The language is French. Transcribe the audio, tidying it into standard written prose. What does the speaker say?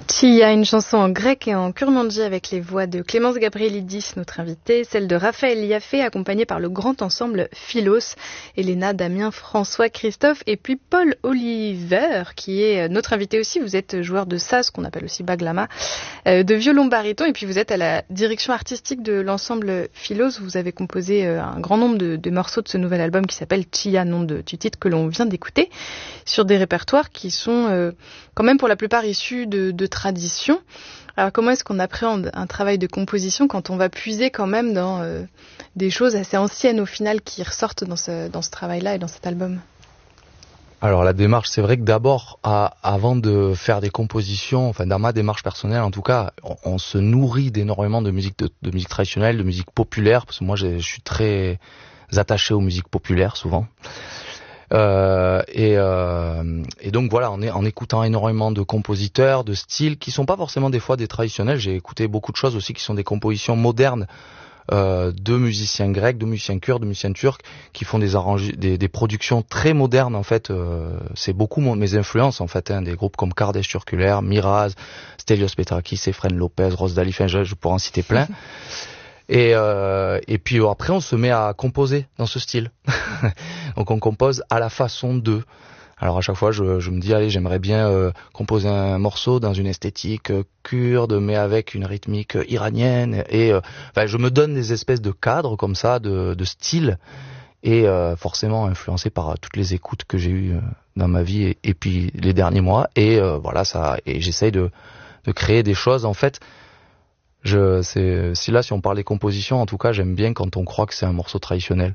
Chia, une chanson en grec et en kurmanji avec les voix de Clémence Gabrielidis, notre invitée, celle de Raphaël Yaffé, accompagnée par le grand ensemble Philos, Elena, Damien, François, Christophe et puis Paul Oliver, qui est notre invité aussi. Vous êtes joueur de saz, qu'on appelle aussi baglama, de violon baryton, et puis vous êtes à la direction artistique de l'ensemble Philos. Vous avez composé un grand nombre de morceaux de ce nouvel album qui s'appelle Chia, nom du titre que l'on vient d'écouter, sur des répertoires qui sont quand même pour la plupart issus de tradition. Alors comment est-ce qu'on appréhende un travail de composition quand on va puiser quand même dans des choses assez anciennes au final qui ressortent dans ce travail-là et dans cet album? Alors la démarche, c'est vrai que d'abord, avant de faire des compositions, enfin dans ma démarche personnelle en tout cas, on se nourrit d'énormément de musique traditionnelle, de musique populaire, parce que moi je suis très attaché aux musiques populaires souvent. Et donc voilà, en écoutant énormément de compositeurs, de styles qui sont pas forcément des fois des traditionnels. J'ai écouté beaucoup de choses aussi qui sont des compositions modernes de musiciens grecs, de musiciens kurdes, de musiciens turcs qui font des productions très modernes en fait. C'est beaucoup mes influences en fait, des groupes comme Kardesh Circulaire, Miraz, Stelios Petrakis, Efren Lopez, Rose Dali, enfin je pourrais en citer plein. Et puis après on se met à composer dans ce style. Donc on compose à la façon d'eux. Alors à chaque fois je me dis allez, j'aimerais bien composer un morceau dans une esthétique kurde mais avec une rythmique iranienne et enfin je me donne des espèces de cadres comme ça de style et forcément influencé par toutes les écoutes que j'ai eues dans ma vie et puis les derniers mois et voilà ça et j'essaye de créer des choses en fait. Si on parle des compositions, en tout cas, j'aime bien quand on croit que c'est un morceau traditionnel.